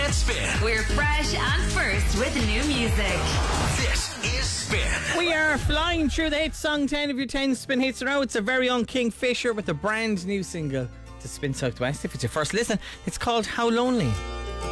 Get Spin. We're fresh and first with new music. This is Spin. We are flying through the hit song 10 of your 10 Spin hits now. It's a very own Kingfisher with a brand new single to Spin Southwest. If it's your first listen, it's called How Lonely.